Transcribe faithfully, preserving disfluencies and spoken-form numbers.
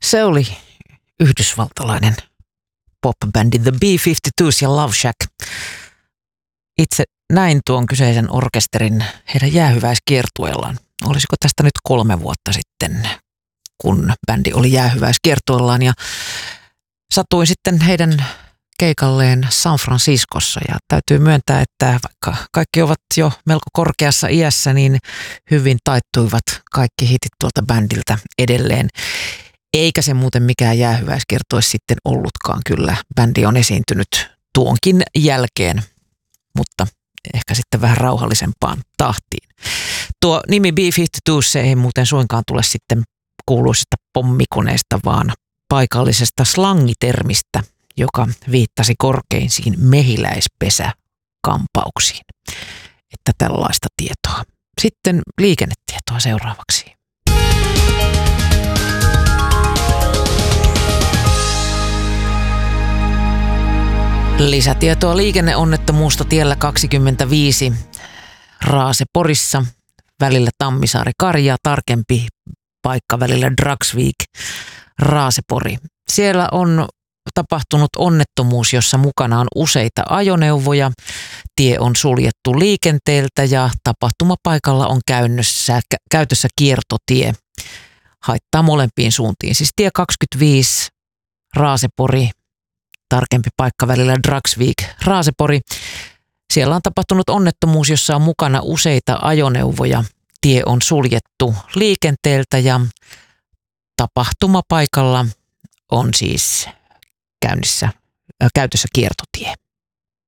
Se oli yhdysvaltalainen pop-bändi The B viisikymmentäkaksi ja Love Shack. Itse näin tuon kyseisen orkesterin heidän jäähyväiskiertueellaan. Olisiko tästä nyt kolme vuotta sitten, kun bändi oli jäähyväiskiertueellaan ja satuin sitten heidän keikalleen San Franciscossa ja täytyy myöntää, että vaikka kaikki ovat jo melko korkeassa iässä, niin hyvin taittuivat kaikki hitit tuolta bändiltä edelleen. Eikä se muuten mikään jäähyväiskiertue sitten ollutkaan, kyllä bändi on esiintynyt tuonkin jälkeen, mutta ehkä sitten vähän rauhallisempaan tahtiin. Tuo nimi B viisikymmentäkaksi se ei muuten suinkaan tule sitten kuuluisista pommikoneista, vaan paikallisesta slangitermistä, joka viittasi korkeisiin mehiläispesäkampauksiin. Että tällaista tietoa. Sitten liikennetietoa seuraavaksi. Lisätietoa liikenneonnettomuusta tiellä kaksikymmentäviisi Raaseporissa välillä Tammisaari-Karjaa, tarkempi paikka välillä Dragsvik Raasepori. Siellä on tapahtunut onnettomuus, jossa mukana on useita ajoneuvoja. Tie on suljettu liikenteeltä ja tapahtumapaikalla on käynnössä, käytössä kiertotie. Haittaa molempiin suuntiin. Siis tie kaksikymmentäviisi Raasepori, tarkempi paikka välillä Dragsvik Raasepori. Siellä on tapahtunut onnettomuus, jossa on mukana useita ajoneuvoja. Tie on suljettu liikenteeltä ja tapahtumapaikalla on siis käynnissä, äh, käytössä kiertotie.